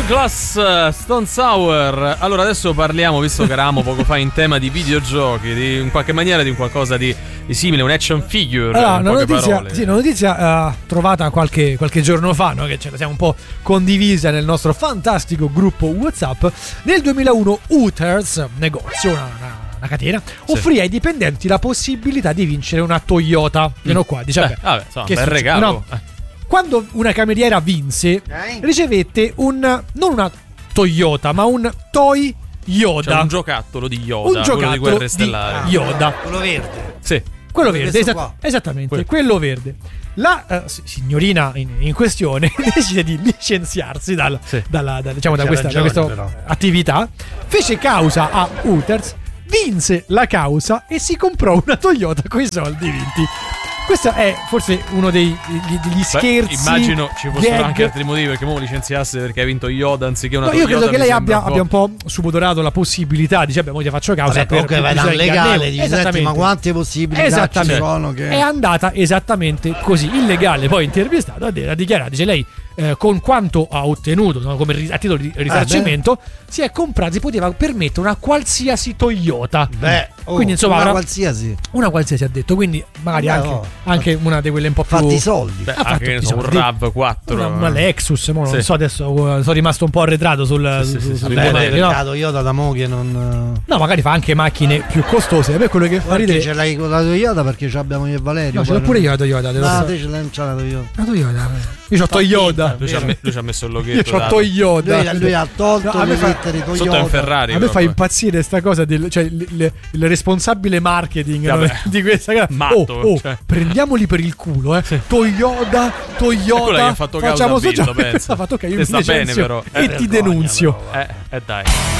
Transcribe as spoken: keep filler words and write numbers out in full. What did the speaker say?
Douglas Stone Sour. Allora adesso parliamo, visto che eravamo poco fa in tema di videogiochi, di in qualche maniera di un qualcosa di, di simile, un action figure. Allora, in una poche notizia, parole. sì, una notizia uh, trovata qualche, qualche giorno fa, no? Che ce la siamo un po' condivisa nel nostro fantastico gruppo WhatsApp. Nel duemilauno Hooters, negozio, una, una, una catena, Sì. offrì ai dipendenti la possibilità di vincere una Toyota. Piano qua, dice, Eh, vabbè, vabbè, insomma, che bel succede? regalo. No. Eh. Quando una cameriera vinse, ricevette un non una Toyota, ma un Toy Yoda. C'è un giocattolo di Yoda, un quello giocattolo di Guerre di Stellari. Yoda. Quello verde. Sì. Quello verde, Questo esa- qua. esattamente, Quello. quello verde. La eh, s- signorina in, in questione decide di licenziarsi dal- Sì. dalla, da, diciamo, da C'ha questa, da ragione, questa però. attività, fece causa a Hooters, vinse la causa e si comprò una Toyota coi soldi vinti. Questo è forse uno dei, degli, degli Beh, scherzi. immagino ci fossero gag. anche altri motivi perché mo licenziasse perché ha vinto Yoda anziché una No, io Toyota. credo che mi lei sembra abbia, abbia un po' subodorato la possibilità, dice, beh, mo ti faccio causa. Vabbè, per, comunque per vai dal bisogni legale, ingannevoli. dici, senti, ma quante possibilità ci Esattamente. sono che... È andata esattamente così. Il legale, poi intervistato, ha de- ha dichiarato, dice lei, eh, con quanto ha ottenuto, no, come ri- a titolo di risarcimento, si è comprato, si poteva permettere una qualsiasi Toyota. Beh, oh, quindi insomma una avrà- qualsiasi. una qualsiasi ha detto, quindi magari Vabbè, anche, oh. anche una di quelle un po' più Fatti i soldi. Beh, ha fatto anche che ne so, un soldi. RAV quattro. una, una Lexus, mo non Sì. so, adesso uh, sono rimasto un po' arretrato sul, Sì, sì, su- sì, su- sì. sulle Beh, materie, no? peccato, io da mo che non... No, magari fa anche macchine più costose. A me quello che fa Perché ridere. ce l'hai con la Toyota perché ce l'abbiamo io e Valerio. No, ce poi l'ho pure non- io la Toyota. Devo Ah, sa- te ce l'hai c'ha la Toyota. La Toyota. Io ho Toyota. Lui ci, ha me- lui ci ha messo il loghetto. Io ho dai. Toyota. Lui, lui ha tolto No, a me le fa- lettere Sotto è Toyota. un Ferrari. A me fa proprio. impazzire sta cosa del, cioè il, il- il responsabile marketing, no, Vabbè. di questa cosa. Matto, oh, oh, cioè. prendiamoli per il culo, eh. Toyota, Quello che Toyota. ha fatto causa facciamo a Billo, sociale. pensa. Ha fatto che io Che mi sta bene, licenzio però. e Eh, ti vergogna, denunzio. però, Eh, eh dai.